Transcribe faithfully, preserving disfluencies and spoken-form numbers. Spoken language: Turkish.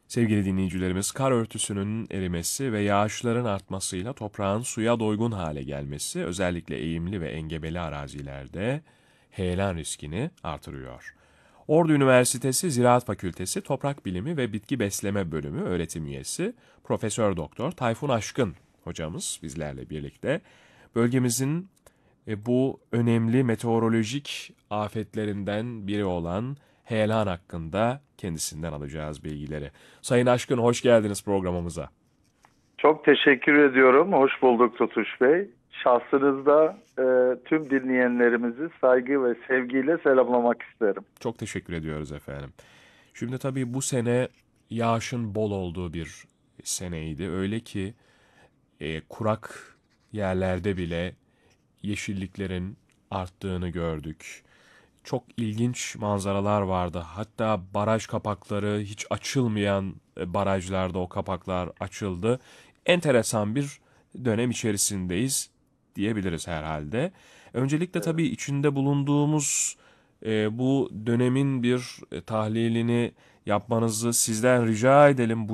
Sevgili dinleyicilerimiz, kar örtüsünün erimesi ve yağışların artmasıyla toprağın suya doygun hale gelmesi özellikle eğimli ve engebeli arazilerde heyelan riskini artırıyor. Ordu Üniversitesi Ziraat Fakültesi Toprak Bilimi ve Bitki Besleme Bölümü öğretim üyesi Profesör Doktor Tayfun Aşkın hocamız bizlerle birlikte bölgemizin e, bu önemli meteorolojik afetlerinden biri olan heyelan hakkında kendisinden alacağız bilgileri. Sayın Aşkın, hoş geldiniz programımıza. Çok teşekkür ediyorum. Hoş bulduk Tutuş Bey. Şahsınızda e, tüm dinleyenlerimizi saygı ve sevgiyle selamlamak isterim. Çok teşekkür ediyoruz efendim. Şimdi tabii bu sene yağışın bol olduğu bir seneydi. Öyle ki e, kurak yerlerde bile yeşilliklerin arttığını gördük. Çok ilginç manzaralar vardı. Hatta baraj kapakları hiç açılmayan e, barajlarda o kapaklar açıldı. Enteresan bir dönem içerisindeyiz diyebiliriz herhalde. Öncelikle tabii Evet. içinde bulunduğumuz e, bu dönemin bir e, tahlilini yapmanızı sizden rica edelim. Bu